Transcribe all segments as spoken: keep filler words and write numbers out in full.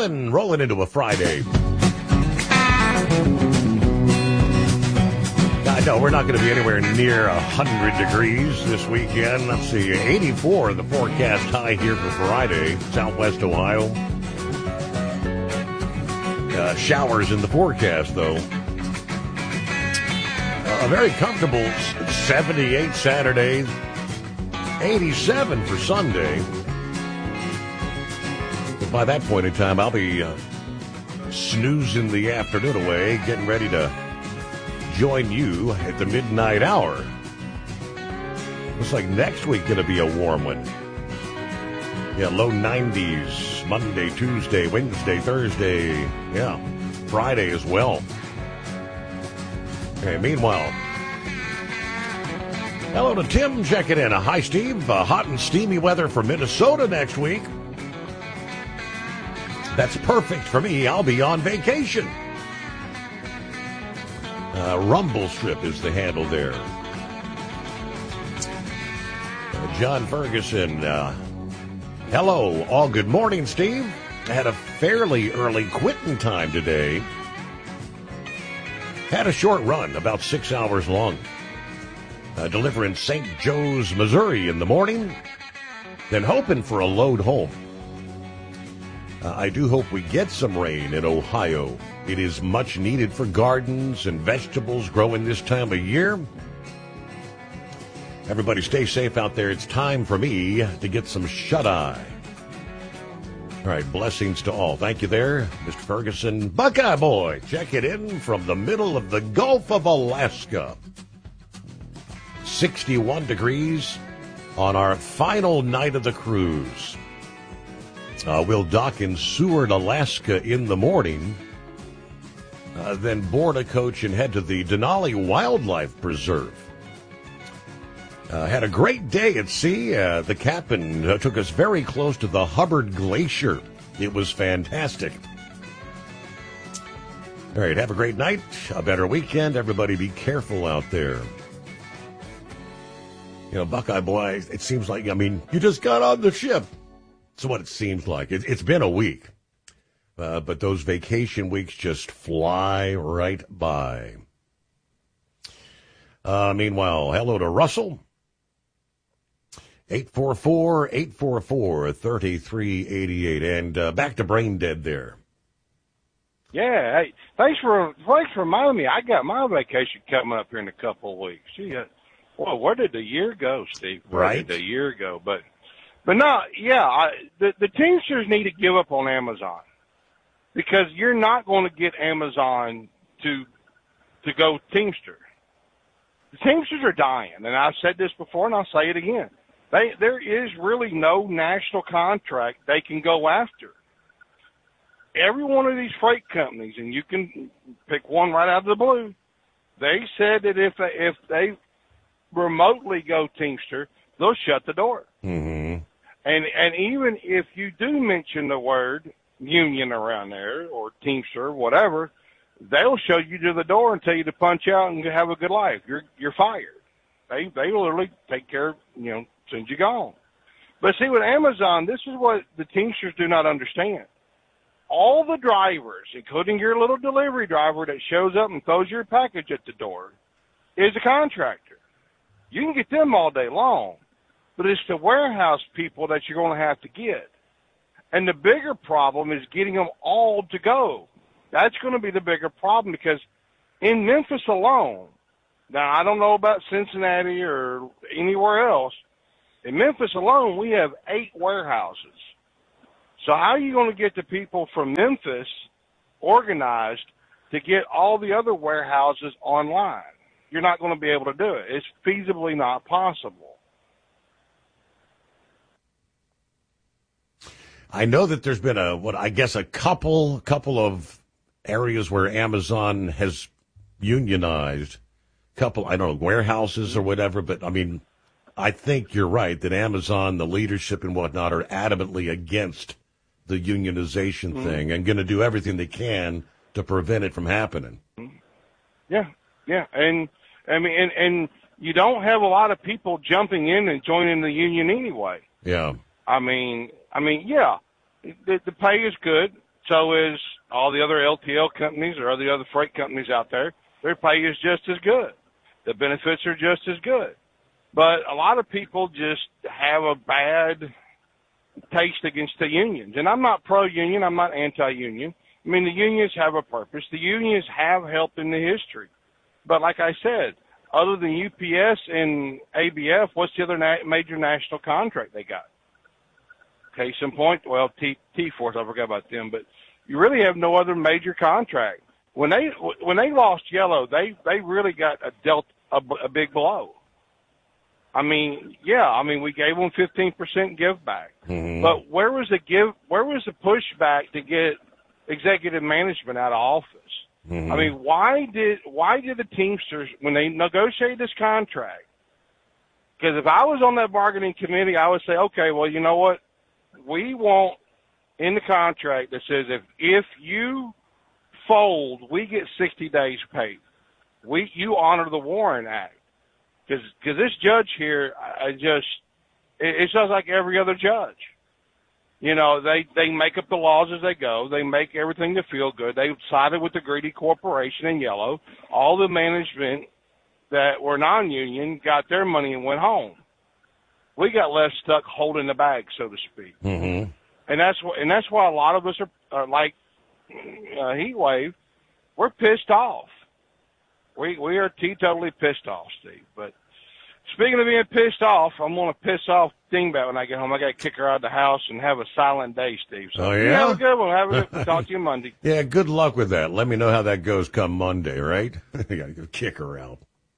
rolling, rolling into a Friday. I know we're not going to be anywhere near one hundred degrees this weekend. Let's see, eighty-four the forecast high here for Friday, Southwest Ohio. Uh, showers in the forecast, though. Uh, a very comfortable seventy-eight Saturday, eighty-seven for Sunday. But by that point in time, I'll be uh, snoozing the afternoon away, getting ready to join you at the midnight hour. Looks like next week going to be a warm one. Yeah, low nineties, Monday, Tuesday, Wednesday, Thursday. Yeah, Friday as well. Okay, meanwhile, hello to Tim checking in. Hi, Steve. Uh, hot and steamy weather for Minnesota next week. That's perfect for me. I'll be on vacation. Uh, Rumble Strip is the handle there. Uh, John Ferguson, uh, hello. All good morning, Steve. I had a fairly early quitting time today. Had a short run, about six hours long. Uh, delivering Saint Joe's, Missouri in the morning. Then hoping for a load home. Uh, I do hope we get some rain in Ohio. It is much needed for gardens and vegetables growing this time of year. Everybody stay safe out there. It's time for me to get some shut-eye. All right, blessings to all. Thank you there, Mister Ferguson. Buckeye Boy, check it in from the middle of the Gulf of Alaska. sixty-one degrees on our final night of the cruise. Uh, we'll dock in Seward, Alaska in the morning. Uh, then board a coach and head to the Denali Wildlife Preserve. Uh, had a great day at sea. Uh, the captain uh, took us very close to the Hubbard Glacier. It was fantastic. All right, have a great night, a better weekend. Everybody be careful out there. You know, Buckeye Boy, it seems like, I mean, you just got on the ship. That's what it seems like. It, it's been a week. Uh, but those vacation weeks just fly right by. Uh, meanwhile, hello to Russell. eight four four, eight four four, three three eight eight. And uh, back to Brain Dead there. Yeah, hey, thanks for thanks for reminding me. I got my vacation coming up here in a couple of weeks. Gee, uh, well, where did the year go, Steve? Where right. did the year go? But, but no, yeah, I, the, the Teamsters need to give up on Amazon. Because you're not going to get Amazon to to go Teamster. The Teamsters are dying, and I've said this before, and I'll say it again. They there is really no national contract they can go after. Every one of these freight companies, and you can pick one right out of the blue, they said that if they, if they remotely go Teamster, they'll shut the door. Mm-hmm. And and even if you do mention the word union around there or Teamster, whatever, they'll show you to the door and tell you to punch out and have a good life. You're you're fired. They they literally take care of, you know, send you gone. But see, with Amazon, this is what the Teamsters do not understand. All the drivers, including your little delivery driver that shows up and throws your package at the door, is a contractor. You can get them all day long, but it's the warehouse people that you're going to have to get. And the bigger problem is getting them all to go. That's going to be the bigger problem because in Memphis alone, now I don't know about Cincinnati or anywhere else, in Memphis alone we have eight warehouses. So how are you going to get the people from Memphis organized to get all the other warehouses online? You're not going to be able to do it. It's feasibly not possible. I know that there's been a, what I guess a couple, couple of areas where Amazon has unionized, couple, I don't know, warehouses or whatever, but I mean, I think you're right that Amazon, the leadership and whatnot are adamantly against the unionization mm-hmm. thing and going to do everything they can to prevent it from happening. Yeah, yeah. And I mean, and, and you don't have a lot of people jumping in and joining the union anyway. Yeah. I mean, I mean, yeah, the, the pay is good. So is all the other L T L companies or the other freight companies out there. Their pay is just as good. The benefits are just as good. But a lot of people just have a bad taste against the unions. And I'm not pro-union. I'm not anti-union. I mean, the unions have a purpose. The unions have helped in the history. But like I said, other than U P S and A B F, what's the other na- major national contract they got? Case in point, well, T- T-Force, I forgot about them, but you really have no other major contract. When they when they lost Yellow, they, they really got a dealt a, a big blow. I mean, yeah, I mean, we gave them fifteen percent give back. Mm-hmm. But where was the give, where was the pushback to get executive management out of office? Mm-hmm. I mean, why did, why did the Teamsters, when they negotiated this contract, because if I was on that bargaining committee, I would say, okay, well, you know what? We want in the contract that says if, if you fold, we get sixty days paid. We, you honor the Warren Act. Cause, cause this judge here, I just, it, it's just like every other judge. You know, they, they make up the laws as they go. They make everything to feel good. They sided with the greedy corporation in Yellow. All the management that were non-union got their money and went home. We got left stuck holding the bag, so to speak. Mm-hmm. And that's wh- and that's why a lot of us are, are like uh, Heat Wave. We're pissed off. We we are teetotally pissed off, Steve. But speaking of being pissed off, I'm going to piss off Dingbat when I get home. I got to kick her out of the house and have a silent day, Steve. So oh, yeah? You have a good one. Have a good Talk to you Monday. Yeah, good luck with that. Let me know how that goes come Monday, right? You got to go kick her out.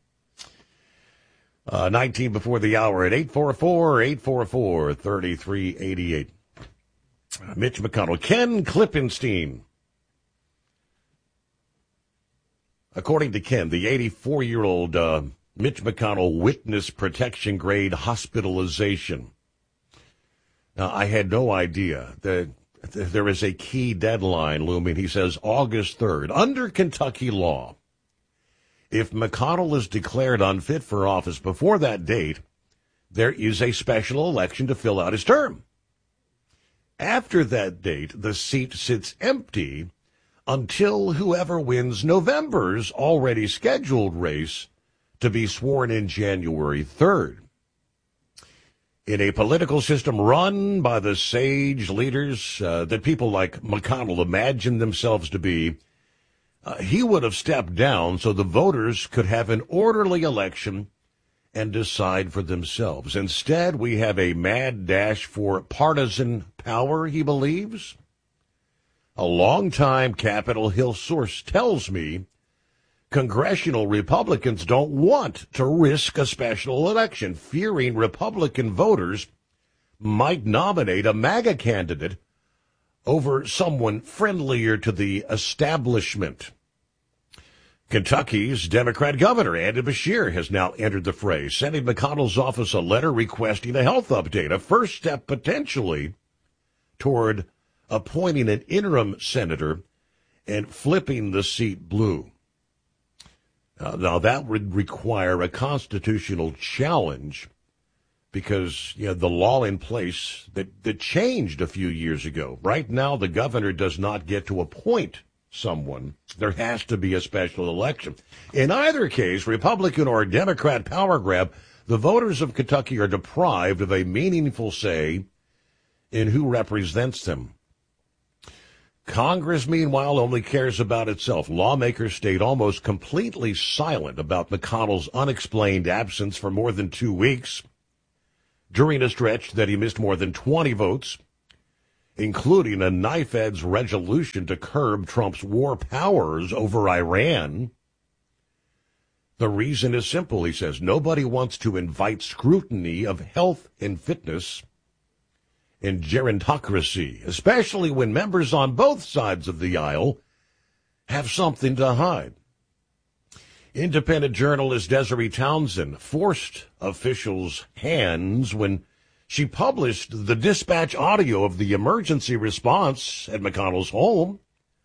Uh, nineteen before the hour at eight four four, eight four four, three three eight eight. Uh, Mitch McConnell. Ken Klippenstein. According to Ken, the eighty-four-year-old uh, Mitch McConnell witness protection grade hospitalization. Now, I had no idea that there is a key deadline looming. He says August third. Under Kentucky law, if McConnell is declared unfit for office before that date, there is a special election to fill out his term. After that date, the seat sits empty until whoever wins November's already scheduled race to be sworn in January third. In a political system run by the sage leaders uh, that people like McConnell imagine themselves to be, uh, he would have stepped down so the voters could have an orderly election and decide for themselves. Instead, we have a mad dash for partisan power, he believes. A longtime Capitol Hill source tells me congressional Republicans don't want to risk a special election, fearing Republican voters might nominate a MAGA candidate over someone friendlier to the establishment. Kentucky's Democrat governor, Andy Beshear, has now entered the fray, sending McConnell's office a letter requesting a health update, a first step potentially toward appointing an interim senator and flipping the seat blue. Uh, now, that would require a constitutional challenge because, you know, the law in place that, that changed a few years ago. Right now, the governor does not get to appoint someone. There has to be a special election. In either case, Republican or Democrat power grab, the voters of Kentucky are deprived of a meaningful say in who represents them. Congress, meanwhile, only cares about itself. Lawmakers stayed almost completely silent about McConnell's unexplained absence for more than two weeks, during a stretch that he missed more than twenty votes, including a knife-edge resolution to curb Trump's war powers over Iran. The reason is simple, he says. Nobody wants to invite scrutiny of health and fitness and gerontocracy, especially when members on both sides of the aisle have something to hide. Independent journalist Desiree Townsend forced officials' hands when she published the dispatch audio of the emergency response at McConnell's home,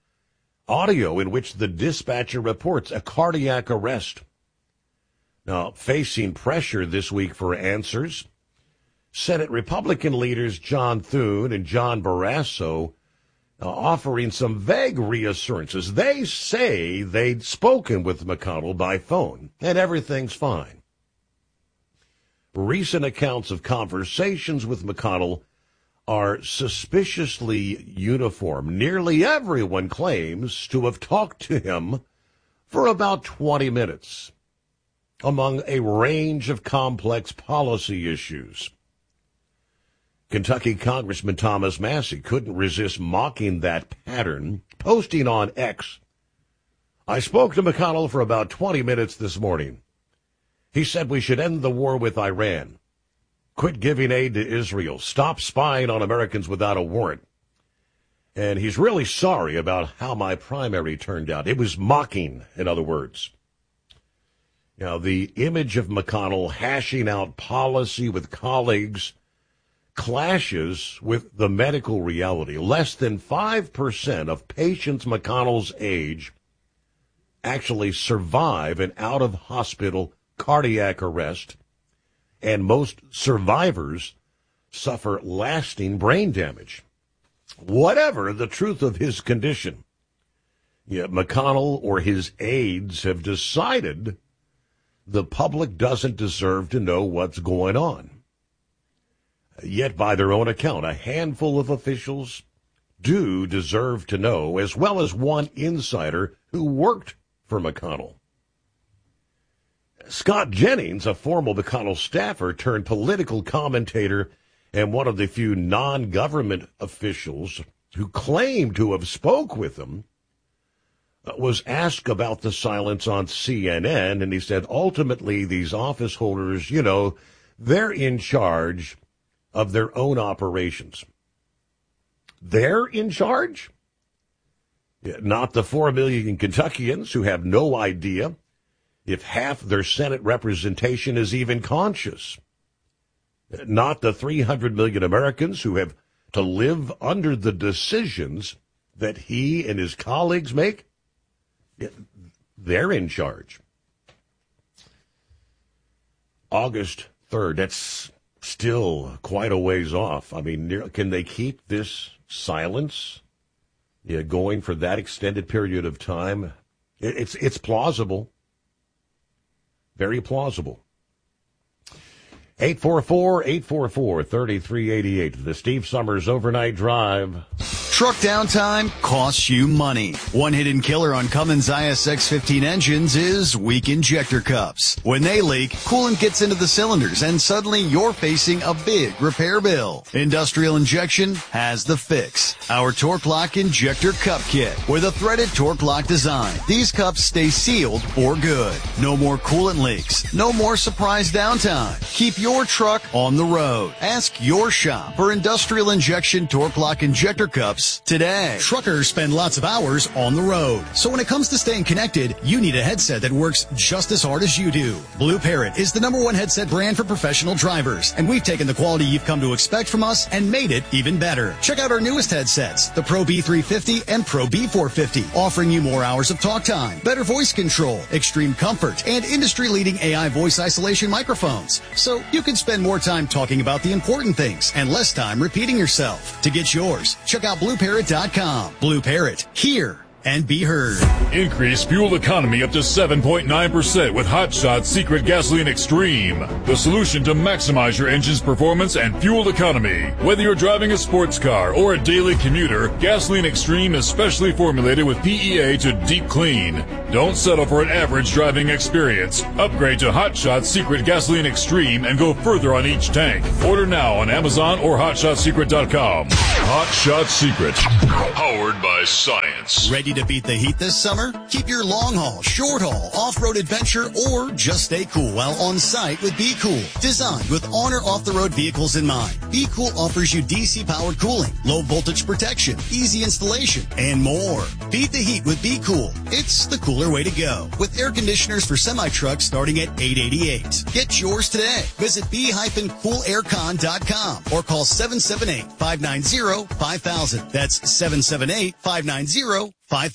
audio in which the dispatcher reports a cardiac arrest. Now, facing pressure this week for answers, Senate Republican leaders John Thune and John Barrasso uh, offering some vague reassurances. They say they'd spoken with McConnell by phone, and everything's fine. Recent accounts of conversations with McConnell are suspiciously uniform. Nearly everyone claims to have talked to him for about twenty minutes, among a range of complex policy issues. Kentucky Congressman Thomas Massie couldn't resist mocking that pattern, posting on X, "I spoke to McConnell for about twenty minutes this morning. He said we should end the war with Iran, quit giving aid to Israel, stop spying on Americans without a warrant. And he's really sorry about how my primary turned out." It was mocking, in other words. Now, the image of McConnell hashing out policy with colleagues clashes with the medical reality. Less than five percent of patients McConnell's age actually survive an out-of-hospital cardiac arrest, and most survivors suffer lasting brain damage. Whatever the truth of his condition, yeah, McConnell or his aides have decided the public doesn't deserve to know what's going on. Yet, by their own account, a handful of officials do deserve to know, as well as one insider who worked for McConnell. Scott Jennings, a former McConnell staffer turned political commentator and one of the few non-government officials who claimed to have spoke with him, was asked about the silence on C N N, and he said, ultimately, these office holders, you know, they're in charge of their own operations. They're in charge? Not the four million Kentuckians who have no idea if half their Senate representation is even conscious. Not the three hundred million Americans who have to live under the decisions that he and his colleagues make. They're in charge. August third, that's still quite a ways off. I mean, can they keep this silence yeah, going for that extended period of time? It's, it's plausible. Very plausible. eight four four, eight four four, three three eight eight. The Steve Summers Overnight Drive. Truck downtime costs you money. One hidden killer on Cummins I S X fifteen engines is weak injector cups. When they leak, coolant gets into the cylinders and suddenly you're facing a big repair bill. Industrial Injection has the fix. Our Torque Lock Injector Cup Kit with a threaded Torque Lock design. These cups stay sealed for good. No more coolant leaks. No more surprise downtime. Keep your truck on the road. Ask your shop for Industrial Injection Torque Lock Injector Cups today. Truckers spend lots of hours on the road. So when it comes to staying connected, you need a headset that works just as hard as you do. Blue Parrot is the number one headset brand for professional drivers. And we've taken the quality you've come to expect from us and made it even better. Check out our newest headsets, the Pro B three fifty and Pro B four fifty, offering you more hours of talk time, better voice control, extreme comfort, and industry-leading A I voice isolation microphones. So you can spend more time talking about the important things and less time repeating yourself. To get yours, check out blue parrot dot com. Blue Parrot, hear and be heard. Increase fuel economy up to seven point nine percent with Hot Shot's Secret Gasoline Extreme, the solution to maximize your engine's performance and fuel economy. Whether you're driving a sports car or a daily commuter, Gasoline Extreme is specially formulated with P E A to deep clean. Don't settle for an average driving experience. Upgrade to Hot Shot's Secret Gasoline Extreme and go further on each tank. Order now on Amazon or hot shot secret dot com. Hot Shot Secret, powered by science. Ready to beat the heat this summer? Keep your long haul, short haul, off-road adventure, or just stay cool while on site with Be Cool. Designed with on or off-the-road vehicles in mind, Be Cool offers you D C-powered cooling, low voltage protection, easy installation, and more. Beat the heat with Be Cool. It's the cooler way to go. With air conditioners for semi-trucks starting at eight hundred eighty-eight dollars. Get yours today. Visit be cool aircon dot com or call seven seven eight, five nine zero, five thousand. That's seven seven eight, five nine zero, five thousand.